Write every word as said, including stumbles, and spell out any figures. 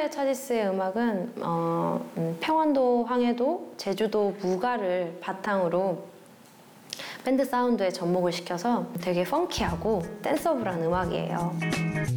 현대 차지스의 음악은 어, 음, 평안도, 황해도, 제주도 무가를 바탕으로 밴드 사운드에 접목을 시켜서 되게 펑키하고 댄서블한 음악이에요.